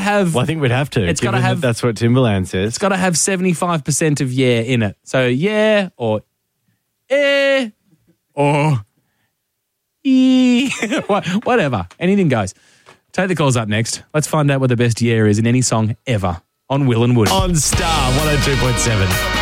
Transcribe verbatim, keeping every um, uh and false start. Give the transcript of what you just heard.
have. Well, I think we'd have to. It's got to given that have. That's what Timberland says. It's got to have seventy-five percent of yeah in it. So yeah or eh or e whatever. Anything goes. Take the calls up next. Let's find out what the best yeah is in any song ever on Will and Woody. On Star one oh two point seven.